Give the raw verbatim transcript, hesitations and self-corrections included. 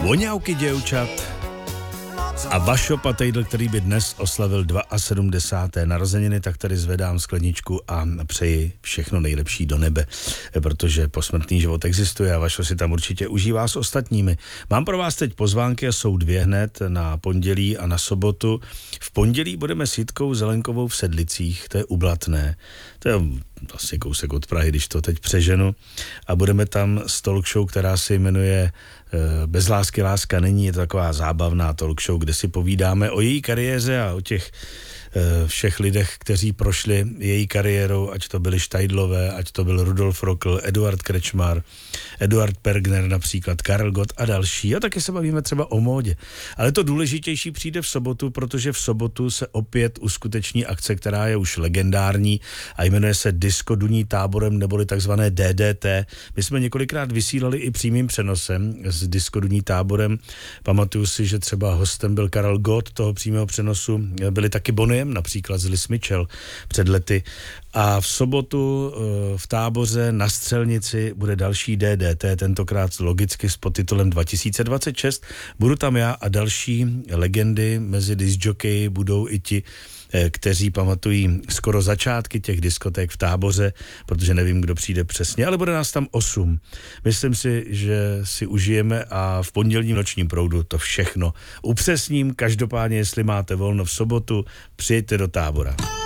Voňavky děvčat a Vašo Patejdl, který by dnes oslavil sedmdesáté dva narozeniny, tak tady zvedám skleničku a přeji všechno nejlepší do nebe, protože posmrtný život existuje a Vašo si tam určitě užívá s ostatními. Mám pro vás teď pozvánky a jsou dvě hned na pondělí a na sobotu. V pondělí budeme s Jitkou Zelenkovou v Sedlicích, to je u Blatné, to je vlastně kousek od Prahy, když to teď přeženu, a budeme tam s talk show, která se jmenuje Bez lásky láska není, je to taková zábavná talk show, kde si povídáme o její kariéře a o těch všech lidech, kteří prošli její kariérou, ať to byli Štajdlové, ať to byl Rudolf Rokl, Eduard Krečmar, Eduard Pergner například, Karel Gott a další. A taky se bavíme třeba o módě. Ale to důležitější přijde v sobotu, protože v sobotu se opět uskuteční akce, která je už legendární a jmenuje se Disco Duní táborem, neboli takzvané D D T. My jsme několikrát vysílali i přímým přenosem s Disco Duní táborem. Pamatuju si, že třeba hostem byl Karel Gott toho přímého přenosu, byli taky Boniem, například z Liz Mitchell před lety. A v sobotu v Táboře na Střelnici bude další D D T, tentokrát logicky s podtitulem dva tisíce dvacet šest. Budu tam já a další legendy, mezi discjokeji budou i ti, kteří pamatují skoro začátky těch diskoték v Táboře, protože nevím, kdo přijde přesně, ale bude nás tam osm. Myslím si, že si užijeme a v pondělním nočním proudu to všechno upřesním. Každopádně, jestli máte volno v sobotu, přijďte do Tábora.